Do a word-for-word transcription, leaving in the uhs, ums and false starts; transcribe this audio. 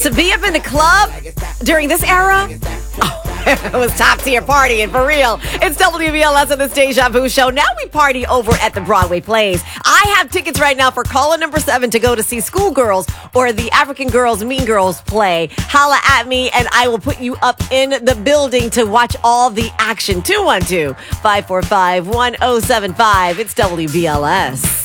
To be up in the club during this era, oh, it was top tier partying for real. It's W B L S on this Deja Vu show. Now we party over at the Broadway Plays. I have tickets right now for caller number seven to go to see Schoolgirls or the African Girls Mean Girls play. Holla at me and I will put you up in the building to watch all the action. two one two, five four five, one oh seven five. It's W B L S.